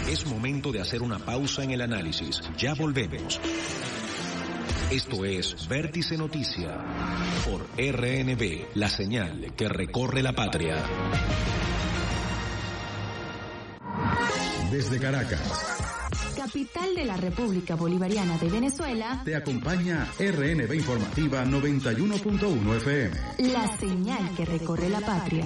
Es momento de hacer una pausa en el análisis. Ya volvemos. Esto es Vértice Noticia por RNB, la señal que recorre la patria. Desde Caracas, capital de la República Bolivariana de Venezuela, te acompaña RNB Informativa 91.1 FM. La señal que recorre la patria.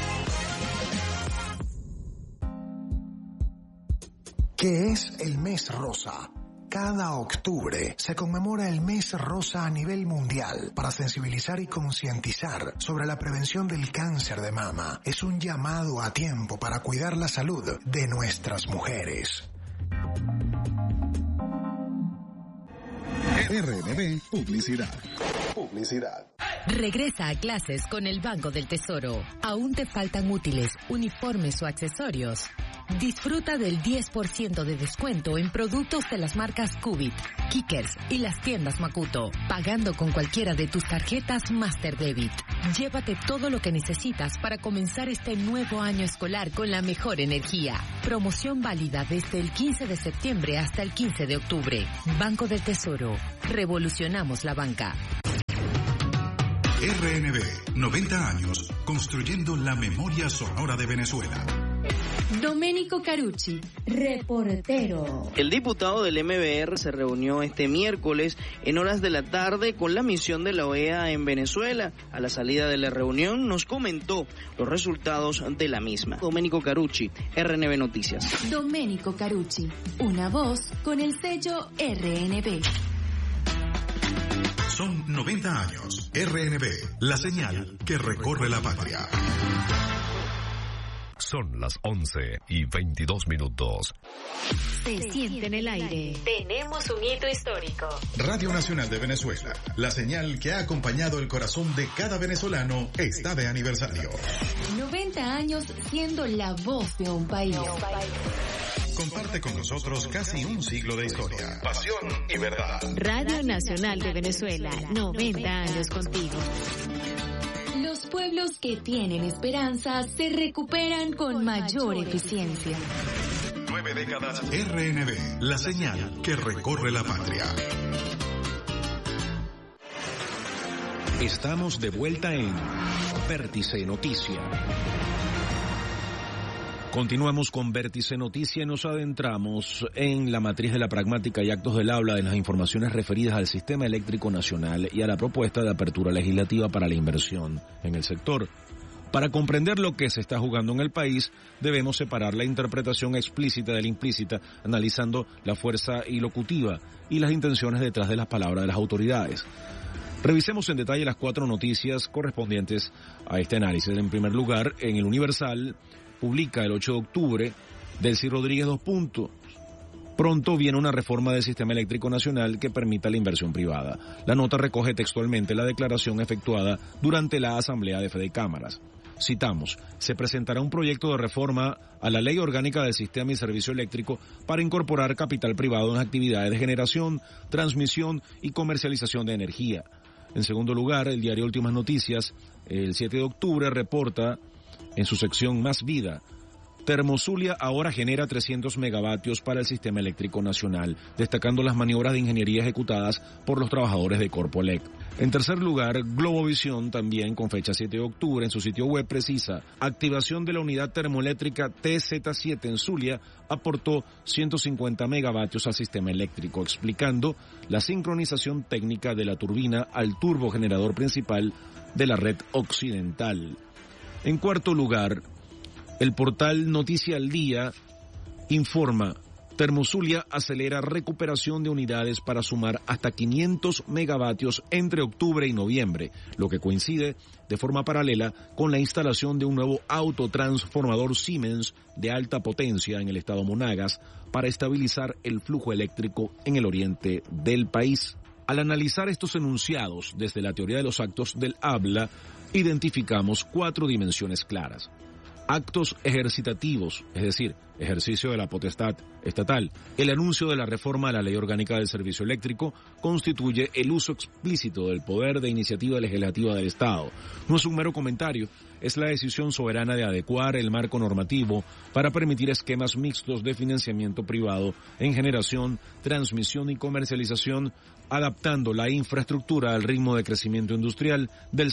¿Qué es el mes rosa? Cada octubre se conmemora el mes rosa a nivel mundial para sensibilizar y concientizar sobre la prevención del cáncer de mama. Es un llamado a tiempo para cuidar la salud de nuestras mujeres. RNB Publicidad. Regresa a clases con el Banco del Tesoro. ¿Aún te faltan útiles, uniformes o accesorios? Disfruta del 10% de descuento en productos de las marcas Cubit, Kickers y las tiendas Makuto, pagando con cualquiera de tus tarjetas Master Debit. Llévate todo lo que necesitas para comenzar este nuevo año escolar con la mejor energía. Promoción válida desde el 15 de septiembre hasta el 15 de octubre. Banco del Tesoro. Revolucionamos la banca. RNB, 90 años, construyendo la memoria sonora de Venezuela. Domenico Carucci, reportero. El diputado del MBR se reunió este miércoles en horas de la tarde con la misión de la OEA en Venezuela. A la salida de la reunión nos comentó los resultados de la misma. Domenico Carucci, RNB Noticias. Domenico Carucci, una voz con el sello RNB. Son 90 años. RNB, la señal que recorre la patria. Son las 11:22. Se siente en el aire. Tenemos un hito histórico. Radio Nacional de Venezuela, la señal que ha acompañado el corazón de cada venezolano, está de aniversario. 90 años siendo la voz de un país. Comparte con nosotros casi un siglo de historia, pasión y verdad. Radio Nacional de Venezuela, 90 años contigo. Los pueblos que tienen esperanza se recuperan con mayor eficiencia. 9 décadas. RNB, la señal que recorre la patria. Estamos de vuelta en Vértice Noticia. Continuamos con Vértice Noticia y nos adentramos en la matriz de la pragmática y actos del habla de las informaciones referidas al Sistema Eléctrico Nacional y a la propuesta de apertura legislativa para la inversión en el sector. Para comprender lo que se está jugando en el país, debemos separar la interpretación explícita de la implícita, analizando la fuerza ilocutiva y las intenciones detrás de las palabras de las autoridades. Revisemos en detalle las 4 noticias correspondientes a este análisis. En primer lugar, en el Universal publica el 8 de octubre, Delcy Rodríguez, 2 puntos. Pronto viene una reforma del Sistema Eléctrico Nacional que permita la inversión privada. La nota recoge textualmente la declaración efectuada durante la Asamblea de Fedecámaras. Citamos, se presentará un proyecto de reforma a la Ley Orgánica del Sistema y Servicio Eléctrico para incorporar capital privado en las actividades de generación, transmisión y comercialización de energía. En segundo lugar, el diario Últimas Noticias, el 7 de octubre, reporta en su sección Más Vida, Termozulia ahora genera 300 megavatios para el Sistema Eléctrico Nacional, destacando las maniobras de ingeniería ejecutadas por los trabajadores de Corpoelec. En tercer lugar, Globovisión, también con fecha 7 de octubre, en su sitio web precisa, activación de la unidad termoeléctrica TZ7 en Zulia aportó 150 megavatios al sistema eléctrico, explicando la sincronización técnica de la turbina al turbogenerador principal de la red occidental. En cuarto lugar, el portal Noticia al Día informa, Termozulia acelera recuperación de unidades para sumar hasta 500 megavatios entre octubre y noviembre, lo que coincide de forma paralela con la instalación de un nuevo autotransformador Siemens de alta potencia en el estado Monagas para estabilizar el flujo eléctrico en el oriente del país. Al analizar estos enunciados desde la teoría de los actos del habla, identificamos 4 dimensiones claras. actos ejercitativos, es decir, ejercicio de la potestad estatal. El anuncio de la reforma a la Ley Orgánica del Servicio Eléctrico constituye el uso explícito del poder de iniciativa legislativa del Estado. No es un mero comentario, es la decisión soberana de adecuar el marco normativo para permitir esquemas mixtos de financiamiento privado en generación, transmisión y comercialización, adaptando la infraestructura al ritmo de crecimiento industrial del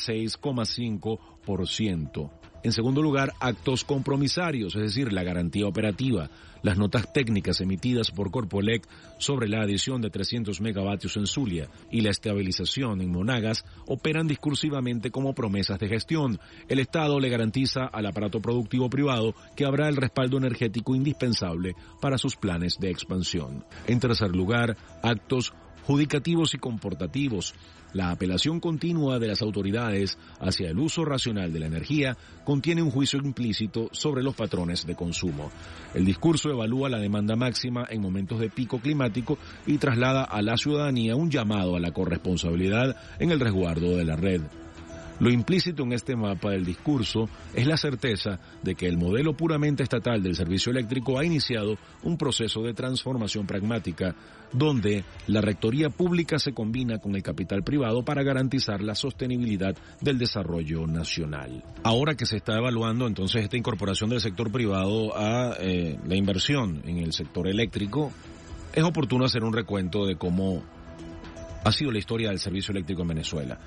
6,5%. En segundo lugar, actos compromisarios, es decir, la garantía operativa. Las notas técnicas emitidas por Corpoelec sobre la adición de 300 megavatios en Zulia y la estabilización en Monagas operan discursivamente como promesas de gestión. El Estado le garantiza al aparato productivo privado que habrá el respaldo energético indispensable para sus planes de expansión. En tercer lugar, actos judicativos y comportativos. La apelación continua de las autoridades hacia el uso racional de la energía contiene un juicio implícito sobre los patrones de consumo. El discurso evalúa la demanda máxima en momentos de pico climático y traslada a la ciudadanía un llamado a la corresponsabilidad en el resguardo de la red. Lo implícito en este mapa del discurso es la certeza de que el modelo puramente estatal del servicio eléctrico ha iniciado un proceso de transformación pragmática donde la rectoría pública se combina con el capital privado para garantizar la sostenibilidad del desarrollo nacional. Ahora que se está evaluando entonces esta incorporación del sector privado a la inversión en el sector eléctrico, es oportuno hacer un recuento de cómo ha sido la historia del servicio eléctrico en Venezuela.